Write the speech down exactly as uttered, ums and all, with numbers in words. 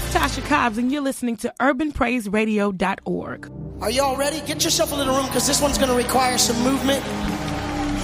Tasha Cobbs, and you're listening to urban praise radio dot org. Are y'all ready? Get yourself a little room because this one's going to require some movement.